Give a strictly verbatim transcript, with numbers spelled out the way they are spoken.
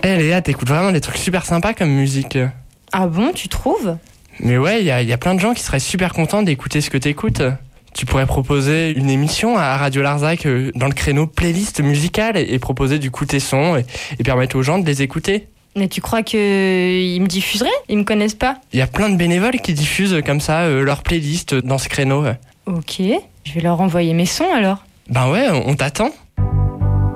Eh Léa, t'écoutes vraiment des trucs super sympas comme musique. Ah bon, tu trouves ? Mais ouais, il y a, y a plein de gens qui seraient super contents d'écouter ce que t'écoutes. Tu pourrais proposer une émission à Radio Larzac euh, dans le créneau playlist musicale et, et proposer du coup tes sons et, et permettre aux gens de les écouter. Mais tu crois qu'ils me diffuseraient ? Ils me connaissent pas ? Il y a plein de bénévoles qui diffusent comme ça euh, leur playlist dans ce créneau. Ok, je vais leur envoyer mes sons alors. Ben ouais, on t'attend.